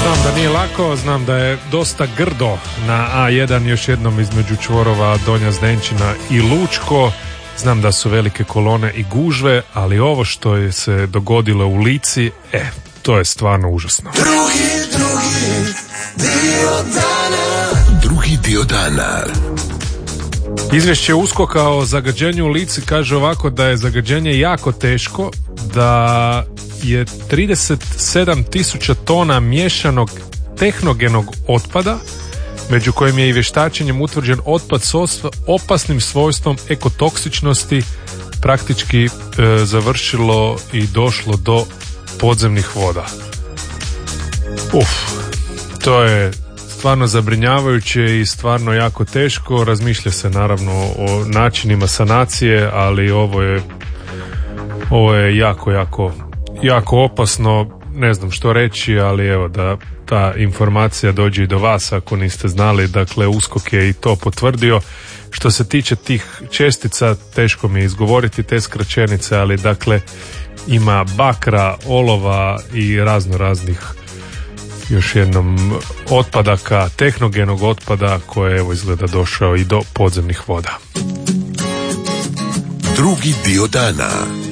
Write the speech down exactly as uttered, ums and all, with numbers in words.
Znam da nije lako, znam da je dosta grdo na A jedan, još jednom između čvorova Donja Zdenčina i Lučko. Znam da su velike kolone i gužve, ali ovo što je se dogodilo u Lici, e, to je stvarno užasno. Drugi, drugi dio dana. Drugi dio dana. Izvješće USKOK-a o zagađenju u Lici kaže ovako da je zagađenje jako teško, da je trideset sedam tisuća tona miješanog tehnogenog otpada, među kojim je i vještačenjem utvrđen otpad s opasnim svojstvom ekotoksičnosti, praktički e, završilo i došlo do podzemnih voda. Uf, to je stvarno zabrinjavajuće i stvarno jako teško. Razmišlja se naravno o načinima sanacije, ali ovo je ovo je jako, jako jako opasno. Ne znam što reći, ali evo da ta informacija dođe i do vas ako niste znali. Dakle, USKOK je i to potvrdio. Što se tiče tih čestica, teško mi je izgovoriti te skraćenice, ali dakle ima bakra, olova i razno raznih još jednom otpadaka, tehnogenog otpada koje evo izgleda došao i do podzemnih voda. Drugi dio dana.